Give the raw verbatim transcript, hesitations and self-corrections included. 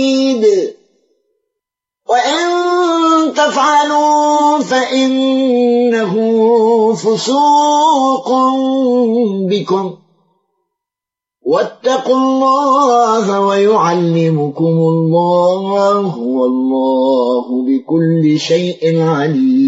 وإن تفعلوا فإنه فسوق بكم واتقوا الله ويعلمكم الله والله بكل شيء عليم.